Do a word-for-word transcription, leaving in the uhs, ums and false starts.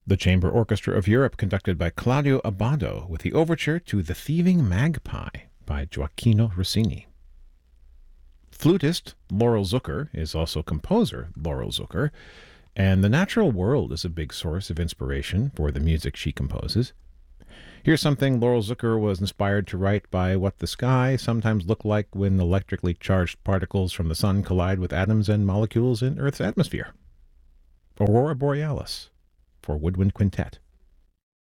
The Chamber Orchestra of Europe, conducted by Claudio Abbado, with the overture to The Thieving Magpie by Gioacchino Rossini. Flutist Laurel Zucker is also composer Laurel Zucker, and the natural world is a big source of inspiration for the music she composes. Here's something Laurel Zucker was inspired to write by what the sky sometimes looked like when electrically charged particles from the sun collide with atoms and molecules in Earth's atmosphere. Aurora Borealis for Woodwind Quintet.